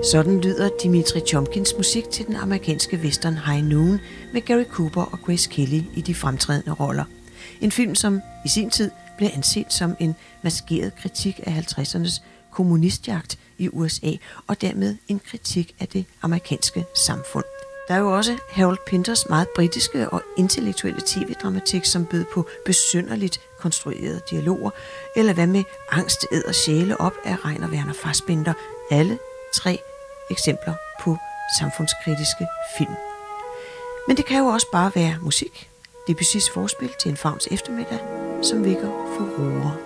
Sådan lyder Dimitri Chomkins musik til den amerikanske western High Noon med Gary Cooper og Grace Kelly i de fremtrædende roller. En film, som i sin tid blev anset som en maskeret kritik af 50'ernes kommunistjagt i USA, og dermed en kritik af det amerikanske samfund. Der er jo også Harold Pinters meget britiske og intellektuelle tv-dramatik, som bød på besynderligt konstruerede dialoger, eller hvad med Angst æder sjæle op af Rainer Werner Fassbinder. Alle 3 eksempler på samfundskritiske film. Men det kan jo også bare være musik. Debussys forspil til en fauns eftermiddag, som vækker furore.